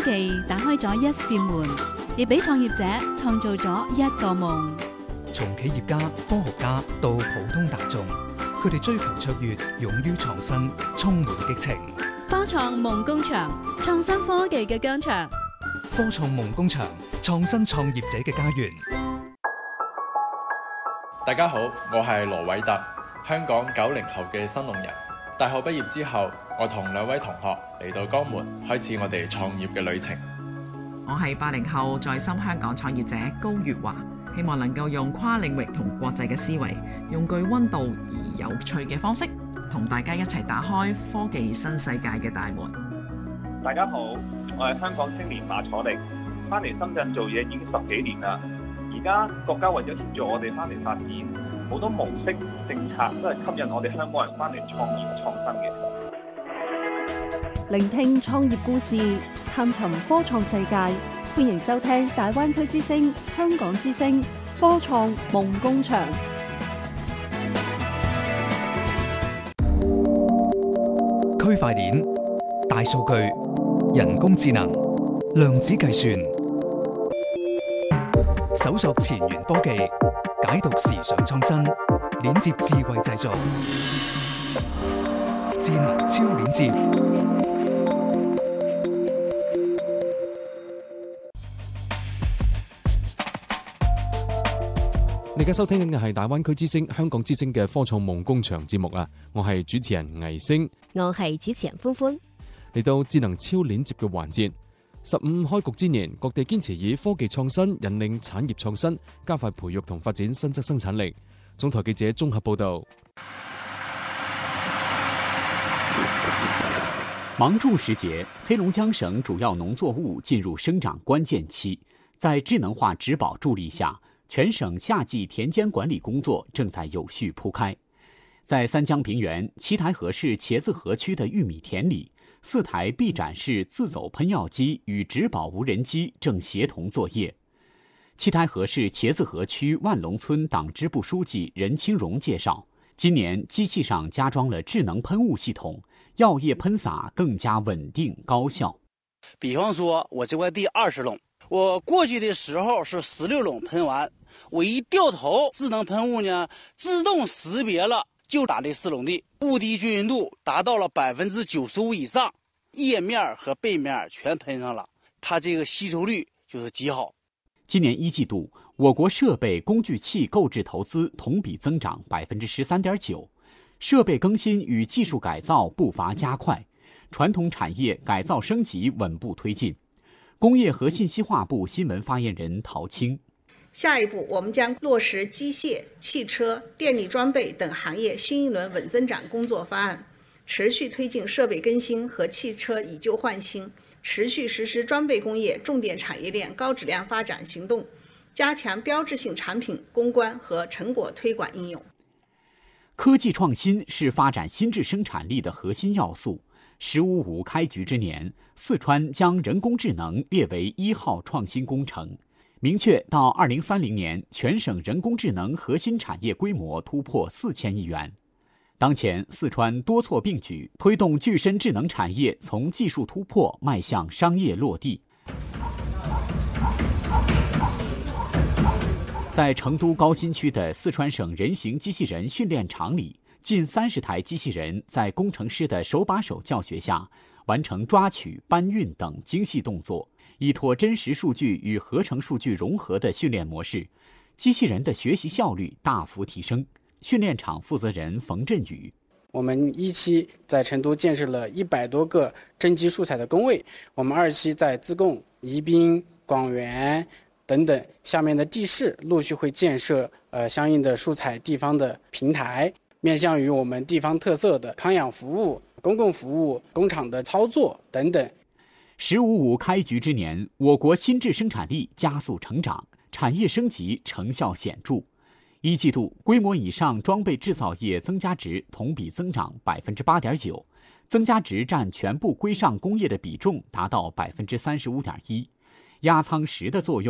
技打開咗一扇門，亦俾創業者創造咗一個夢。 從企業家、科學家到普通大眾，佢哋追求卓越，勇於創新，充滿激情。 科創夢工場，創新科技嘅疆場。 科創夢工場，創新創業者嘅家園。 大家好，我係羅偉特，香港90後嘅新農人。大學畢業之後，我同2位同學嚟到江門，開始我哋創業嘅旅程。 我係80後在深香港創業者高月華，希望能夠用跨領域同國際嘅思維，用具溫度而有趣嘅方式，同大家一齊打開科技新世界嘅大門。 大家好，我係香港青年馬楚力，翻嚟深圳做嘢已經10幾年啦。而家國家為咗協助我哋翻嚟發展，好多模式政策都係吸引我哋香港人翻嚟創業創新嘅。 聆聽創業故事，探尋科創世界，歡迎收聽大灣區之聲、香港之聲科創夢工場。 區塊鏈、大數據、人工智能、量子計算，搜索前沿科技，解讀時尚創新，鏈接智慧製造，智能超鏈接。 你而家收聽緊嘅係大灣區之聲、香港之聲嘅科創夢工場節目啊！我係主持人倪星， 我係主持人歡歡。 嚟到智能超鏈接嘅環節，15開局之年，各地堅持以科技創新引領產業創新，加快培育同發展新質生產力。總台記者綜合報道。 芒種時節，黑龍江省主要農作物進入生長關鍵期，在智能化植保助力下，全省夏季田間管理工作正在有序鋪開。在三江平原七台河市茄子河區的玉米田裏，4台 B 展式自走噴藥機與植保無人機正協同作業。七台河市茄子河區萬隆村黨支部書記任清榮介紹，今年機器上加裝了智能噴霧系統，藥液噴灑更加穩定高效。 比方說我這塊地20畷，我過去的時候是16畷噴完，我一掉頭，智能噴霧呢自動識別了，就打這4畷地，霧地均勻度達到了95%以上，葉面和背面全噴上了，它這個吸收率就是極好。 今年1季度，我國設備工具器購置投資同比增長13.9%，設備更新與技術改造步伐加快，傳統產業改造升級穩步推進。工業和信息化部新聞發言人陶青， 下一步我們將落實機械、汽車、電力裝備等行業新一輪穩增長工作方案，持續推進設備更新和汽車以舊換新，持續實施裝備工業重點產業鏈高質量發展行動，加強標誌性產品攻關和成果推廣應用。 科技創新是發展新質生產力的核心要素。15.5開局之年，四川將人工智能列為1號創新工程，明確到2030年，全省人工智能核心產業規模突破4000億元。當前，四川多措並舉，推動具身智能產業從技術突破邁向商業落地。在成都高新區的四川省人形機器人訓練場裏，近30台機器人在工程師的手把手教學下，完成抓取、搬運等精細動作，依託真實數據與合成數據融合的訓練模式，機器人的學習效率大幅提升。訓練場負責人馮振宇： 我們1期在成都建設了100多個真機素材的工位，我們2期在自貢、宜賓、廣元等等下面的地市陸續會建設相應的素材地方的平台，面向於我們地方特色的康養服務、公共服務、工廠的操作等等。 15.5開局之年，我國新質生產力加速成長，產業升級成效顯著。1季度規模以上裝備製造業增加值同比增長8.9%，增加值佔全部規上工業的比重達到35.1%，壓艙石的作用